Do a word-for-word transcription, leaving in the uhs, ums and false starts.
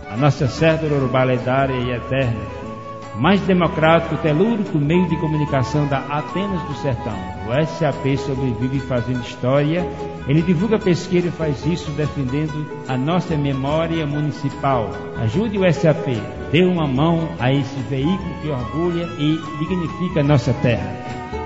a nossa certa urubá lendária e eterna, mais democrático, telúrico meio de comunicação da Atenas do Sertão. O S A P sobrevive fazendo história, ele divulga pesquisa e faz isso defendendo a nossa memória municipal. Ajude o S A P, dê uma mão a esse veículo que orgulha e dignifica a nossa terra.